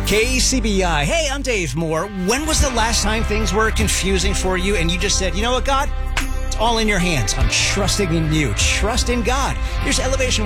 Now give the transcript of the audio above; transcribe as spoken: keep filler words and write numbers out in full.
K C B I. Hey, I'm Dave Moore. When was the last time things were confusing for you and you just said, you know what, God? It's all in your hands. I'm trusting in you. Trust in God. Here's Elevation